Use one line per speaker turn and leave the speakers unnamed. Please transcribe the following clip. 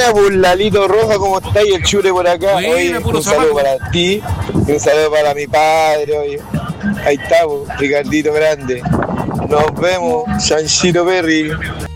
Buena, pues Lalito Roja, ¿cómo estás? Y el Chure por acá.
Buena,
Oye,
puro
un saludo
zapato.
para ti y un saludo para mi padre. Oye. Ahí está, pues, Ricardito Grande. Nos vemos, Chanchito Perry.